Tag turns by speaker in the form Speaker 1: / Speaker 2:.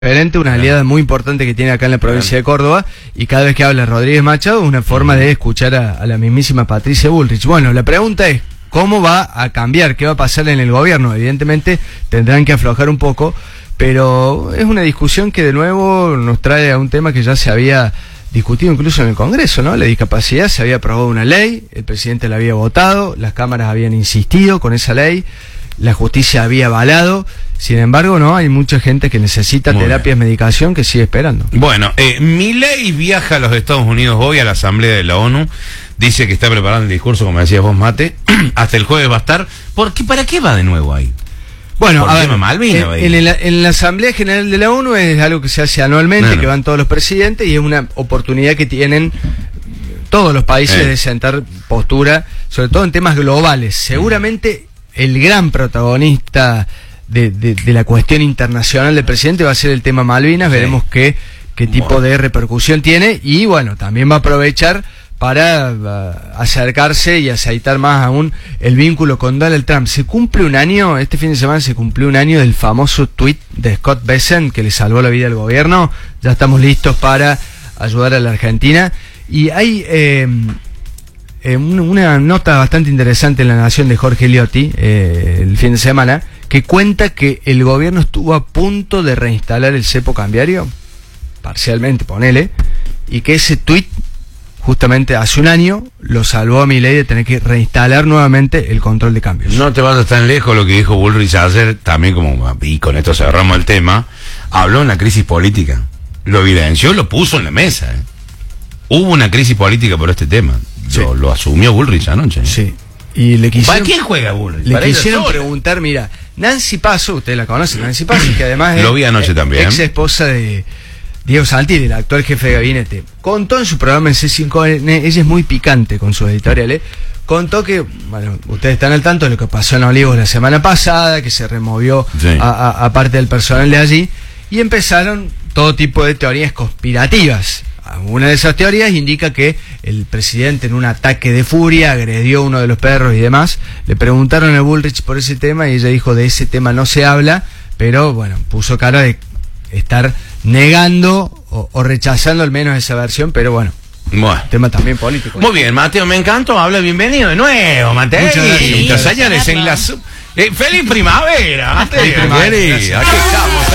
Speaker 1: Una aliada muy importante que tiene acá en la provincia de Córdoba, y cada vez que habla Rodríguez Machado es una forma de escuchar a la mismísima Patricia Bullrich. Bueno, la pregunta es, ¿cómo va a cambiar? ¿Qué va a pasar en el gobierno? Evidentemente tendrán que aflojar un poco, pero es una discusión que de nuevo nos trae a un tema que ya se había discutido incluso en el Congreso, ¿no? La discapacidad, se había aprobado una ley, el presidente la había votado, las cámaras habían insistido con esa ley, la justicia había avalado. Sin embargo, no, hay mucha gente que necesita terapias, medicación, que sigue esperando.
Speaker 2: Bueno, Milei viaja a los Estados Unidos hoy a la Asamblea de la ONU. Dice que está preparando el discurso, como decías vos, Mate. Hasta el jueves va a estar. ¿Para qué va de nuevo ahí?
Speaker 1: Bueno,
Speaker 2: a ver,
Speaker 1: en la Asamblea General de la ONU es algo que se hace anualmente, que van todos los presidentes, y es una oportunidad que tienen todos los países de sentar postura, sobre todo en temas globales. Seguramente el gran protagonista de la cuestión internacional del presidente va a ser el tema Malvinas. Veremos qué tipo de repercusión tiene, y bueno, también va a aprovechar para acercarse y aceitar más aún el vínculo con Donald Trump. Se cumple un año, este fin de semana se cumplió un año del famoso tuit de Scott Bessent que le salvó la vida al gobierno. Ya estamos listos para ayudar a la Argentina, y hay una nota bastante interesante en La Nación de Jorge Liotti el fin de semana, que cuenta que el gobierno estuvo a punto de reinstalar el cepo cambiario, parcialmente, ponele, y que ese tuit justamente hace un año lo salvó a Milei de tener que reinstalar nuevamente el control de cambios.
Speaker 2: No te vayas tan lejos, lo que dijo Bullrich ayer, también y con esto cerramos el tema, habló de una crisis política, lo evidenció, lo puso en la mesa. Hubo una crisis política por este tema, lo asumió Bullrich anoche.
Speaker 1: Sí. Y le quisieron,
Speaker 2: ¿para quién juega Bullrich?
Speaker 1: Le quisieron preguntar, mira, Nancy Paso, usted la conoce, Nancy Paso, que además
Speaker 2: lo vi anoche también,
Speaker 1: ex esposa de Diego Santilli, el actual jefe de gabinete, contó en su programa en C5N, ella es muy picante con sus editoriales, contó que, bueno, ustedes están al tanto de lo que pasó en Olivos la semana pasada, que se removió a parte del personal de allí, y empezaron todo tipo de teorías conspirativas. Una de esas teorías indica que el presidente, en un ataque de furia, agredió a uno de los perros y demás. Le preguntaron a Bullrich por ese tema y ella dijo: de ese tema no se habla, pero bueno, puso cara de estar negando o rechazando al menos esa versión, pero bueno, tema también político.
Speaker 2: Muy bien, Mateo, me encantó, habla, bienvenido de nuevo, Mateo. Muchas gracias. Señores, ¡feliz primavera! Mateo, aquí estamos.